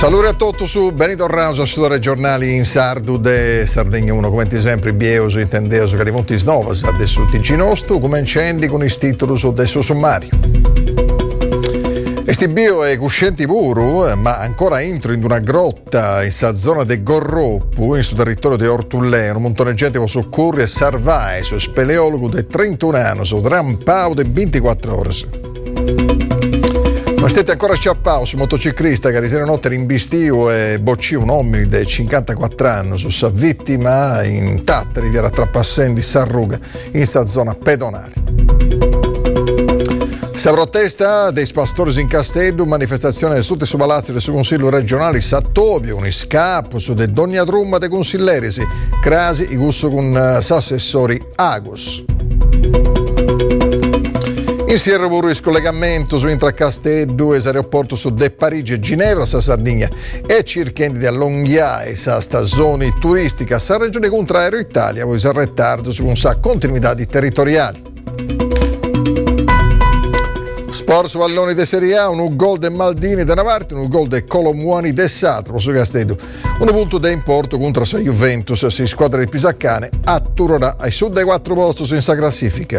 Salve a tutti su Benito Rauso, studio giornali in sardu de Sardegna 1, come sempre bieso intendeso che di molti snovas adesso ticinosto, come incendi con i titoli su adesso sommario. Esti bio è cuscenti puro, ma ancora entro in una grotta in sa zona de Gorroppu, in suo territorio di Ortullè, un montone di gente con soccorri e sarvai, su speleologo de 31 anni, su drampao de 24 ore. Ma siete ancora sciappao su motociclista che ieri notte rimbistiu e bocciò un uomo di 54 anni su sa vittima in Tattari, via Trapassendi, Sarruga, in sa zona pedonale. Sa protesta dei pastori in Castello, manifestazione sotto su palazzo del suo consiglio regionale Sattobio, un iscappo su de Dogna Trumma de consiglierisi, crasi i gusto con s'assessori Agus. In Sierra Vuru il scollegamento su intra Castello e aeroporto su de Parigi e Ginevra, sa Sardegna e cercando di allungare sa stagione turistica sa regione contrario Italia, voi sa ritardo su un sa continuità territoriali. Sport su Valloni de Serie A, un gol de Maldini da una parte, un gol de Colomuani de Satro su Castello. Un punto da importo contro sa Juventus, si squadra di Pisaccane atturerà ai sud dei 4 posti senza classifica.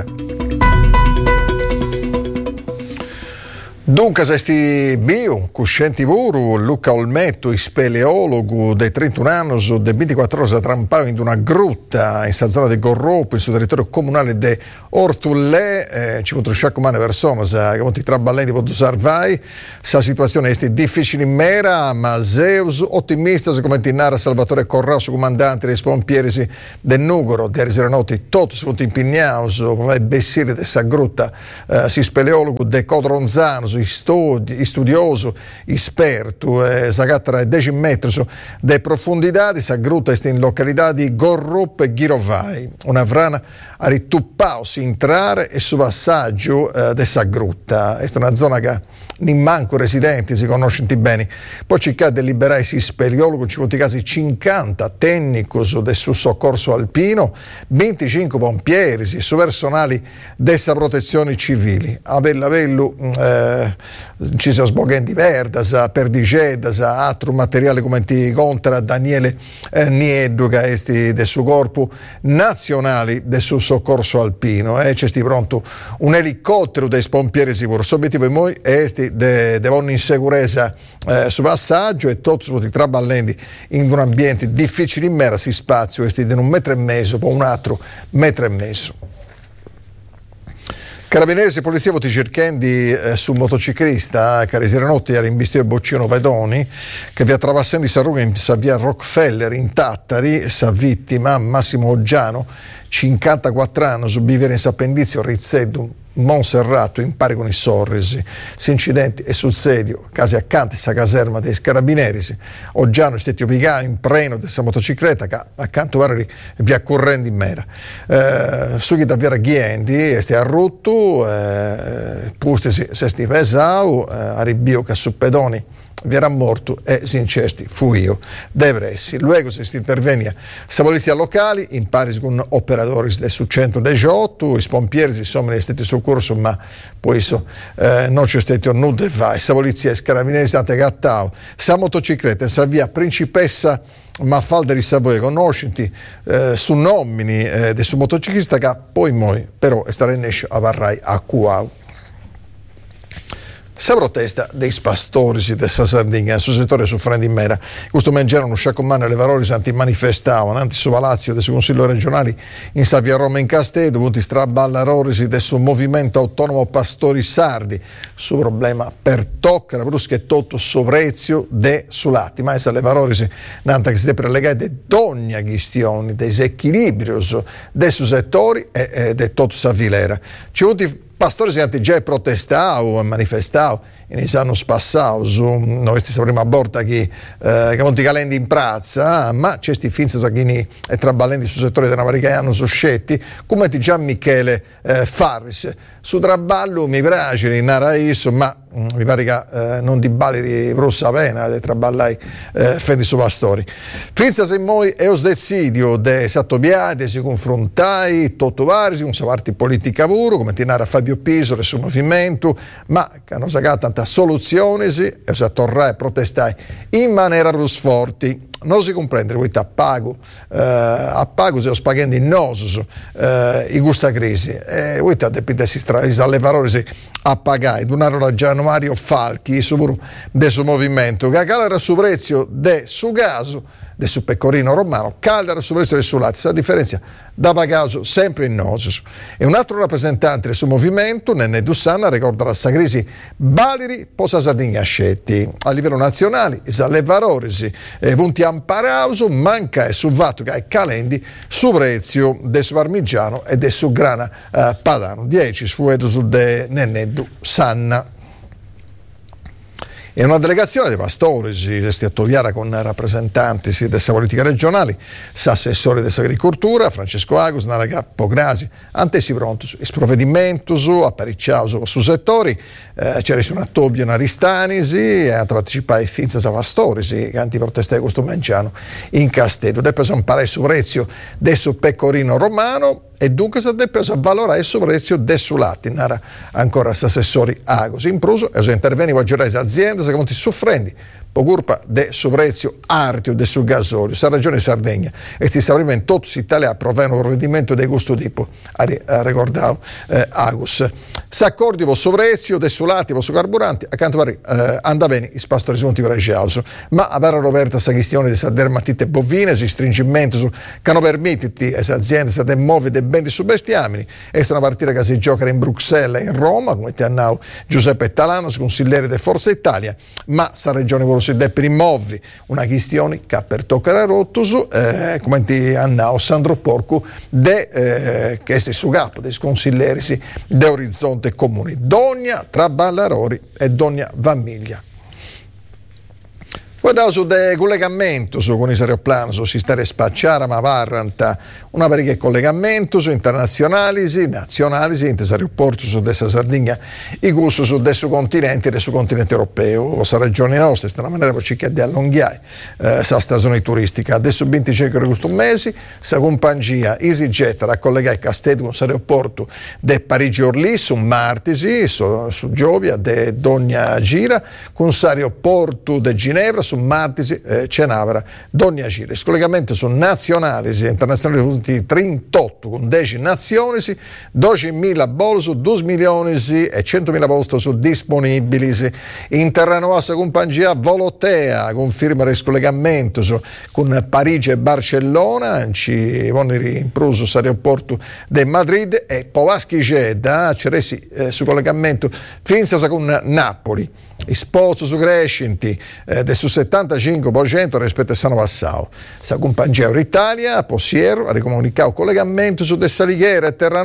Dunque, questi bio, cuscenti puro, Luca Olmetto, speleologo dei 31 anni, de 24 ore trampao in una grutta in sa zona di Gorroppo, in suo territorio comunale di Ortullè, ci contro sciacomane persone, che molti traballenti possono salvare, sa situazione è difficile in mera, ma Zeus ottimista, come tinara Salvatore Corrao, su comandante dei pompieri del Nugoro, di Ariseranotti, tutti sono impegnados, come bessire di sa grutta, si speleologo de Codronzano, studioso, esperto, sagatra 10 metri di profondità, sa grutta è in località di Gorroppo e Ghirovai, una frana a rituppaosi entrare e su passaggio dessa grutta. È una zona che non manco residenti si conoscono bene. Poi cercare di liberare si speleologo, ci molti casi 50 tecnici del soccorso alpino, 25 pompieri, su personali dessa protezione civili. A Bellavello ci sono sboghendi verda, perdigeda, altro materiale come ti contra Daniele Nieddu, che è del suo corpo nazionale del suo soccorso alpino. C'è pronto un elicottero dei pompieri sicuro. L'obiettivo è noi è devono in sicurezza su passaggio e tutti i traballenti in un ambiente difficile in mera si spazio di un metro e mezzo, poi un altro metro e mezzo. Carabinieri e polizia voti cercando su motociclista che ieri notte era in bistio e boccino pedoni che via Travassendi Sarruga in via Rockefeller in Tattari, sa vittima Massimo Oggiano 54 anni, su bivere in Sappendizio Rizzedu Monserrato in pari con i sorrisi. S'incidenti e succedio casi accanto sa caserma dei carabinieri. Oggiano è stato piegato in preno della motocicletta che accanto a via correndo in mera. Su chi da via Ghiendi è stato rotto, pustesi se sti pesau, arribbio che su pedoni vi era morto e sincesti fu io devressi. Luego si intervenia sa polizia locali in pari con operatori del su 118, i pompieri si sono stati soccorso ma poi non c'è stato nulla vai. Sa polizia e carabinieri state gattao sa motocicletta sa via Principessa Mafalda di Savoia conoscenti su nomini del suo motociclista che poi moi però stare in esce a Varrai a Cuau. Sa protesta dei pastori della Sardegna, sul settore soffrendo in mera. Questo mangiarono un sciacomano e le valori santi manifestavano anti su palazzo del suo consiglio regionale in Savia Roma in Castello, dovuti straballarorisi del suo movimento autonomo pastori sardi. Su problema per toccare brusche e tutto su prezzo de sulati. Ma essa le valori nanta che si deve prelegare di ogni questione, dei equilibri dei suoi settori e di tutto sa filera. Ci vuoti pastori si hanno già protestato e manifestato in anni passati, noi stiamo prima a borda che molti calendi in piazza, ma c'è sti finzi che e traballenti sul settore della Maricaiano sono scetti, come ti già Michele Farris. Su traballo mi piace, in Araiso, ma mi pare che non ti balli di rossa pena di traballare fendi su pastori. Finza se moi è un decidio de Sattobiade si confrontai tutto vari con sa parte politica puro come ti narra Fabio Piso del suo movimento, ma che hanno sagato presenta soluzioni e si torrà a protestare in maniera più forte. Non si comprende che a pago si spaghetti nosos in questa crisi e voi depende si alle parole a pagare donare già Mario Falchi su del suo movimento che calera su prezzo del su gaso del su pecorino romano calera su prezzo del suo latte la differenza da pagaso sempre in nosos e un altro rappresentante del suo movimento Nenne Dussanna ricorda la crisi Baleri posa Sardegna Scetti a livello nazionale alle parole punti amparauso manca e su fatto che ai calendi su prezzo del su parmigiano e del su grana padano 10 sfueto su de Nenne Dussanna. E una delegazione dei pastori si è attoviata con rappresentanti della politica regionale, assessore dell'agricoltura, Francesco Agus, Nara Cappo Grasi, antesi pronto il provvedimento apparecchiato su settori, c'era un attobbio in Aristanisi, ha partecipato a Finza Pastori, che antiprotestai questo mangiano in Castello. Dopo sono pare su prezzo del suo pecorino romano, e dunque si è preso a valorare il prezzo del suo latte. Nara ancora assessori Agos. In pruso, e interveniva a girare le aziende che sono soffrendo per colpa del suo prezzo artio del suo gasolio. Sa ragione Sardegna e si sapeva in tutto l'Italia proveno un provvedimento di questo tipo, ha ricordato Agus. S'accordi per il suo prezzo del suo latte, per il suo carburante, accanto a anda bene i pastori sono pregiauso. Ma a vera Roberta questa questione di dermatite bovine, si stringimento che non permette le aziende di muovere dei beni su bestiamini. È una partita che si gioca in Bruxelles e in Roma, come ti hanno Giuseppe Talano, consigliere di Forza Italia, ma sa regione vuole si deve rimmuovere una questione che per toccare rotto come ti hanno Sandro Porcu che è su capo dei consiglieri di Orizzonte Comune Dogna Traballarori e Dogna Vanmiglia. Guardavo su del collegamento con i aeroplani, su sistema spacciare, ma varranta una parecchia di collegamento su internazionali, nazionali, in aeroporto su dessa Sardegna, i gusto su del continente e del continente europeo, questa regione nostra, è una maniera per cercare di allungare la stagione turistica. Adesso 25 di questo mese, la compagnia EasyJet a collegare Castello con l'aeroporto di Parigi Orly su martesi, su Giovia, di Dogna Gira, con l'aeroporto di Ginevra, su martesi Cenavra, Dogna Gira. Il collegamento su nazionali e internazionali 38 con 10 nazioni, 12.000 voli su 2 milioni e 100.000 posti su disponibili. In terreno nostra compagnia Volotea conferma il collegamento con Parigi e Barcellona, ci vanno in pruso sull'aeroporto di Madrid e Povaschi Jeddah, ceresi su collegamento finza con Napoli. Sposo su crescenti del su 75% rispetto a Sano Passao. Sa compagnia Euritalia, Possiero, ha ricomunicato collegamento su Dessalighiera e Terranova